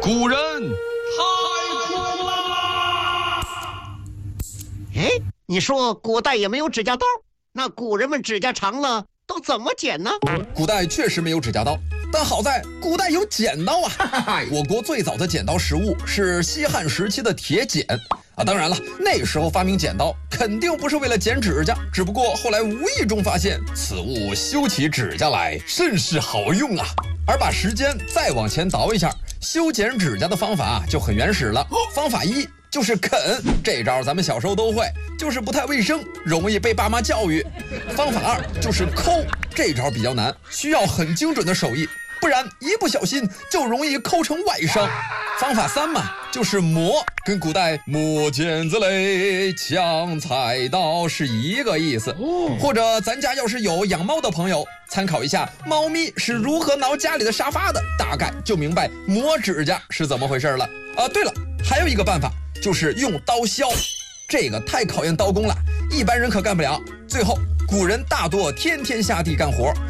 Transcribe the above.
古人太苦了。 哎，你说古代也没有指甲刀，那古人们指甲长了都怎么剪呢？ 古代确实没有指甲刀，但好在古代有剪刀啊！我国最早的剪刀实物是西汉时期的铁剪啊。当然了，那时候发明剪刀肯定不是为了剪指甲，只不过后来无意中发现此物修起指甲来甚是好用啊。而把时间再往前倒一下，修剪指甲的方法就很原始了。方法一就是啃，这招咱们小时候都会，就是不太卫生，容易被爸妈教育。方法二就是抠，这招比较难，需要很精准的手艺，不然一不小心就容易抠成外伤。方法三嘛，就是磨，跟古代磨剪子嘞、抢菜刀是一个意思。或者咱家要是有养猫的朋友，参考一下猫咪是如何挠家里的沙发的，大概就明白磨指甲是怎么回事了。对了，还有一个办法，就是用刀削，这个太考验刀工了，一般人可干不了。最后，古人大多天天下地干活，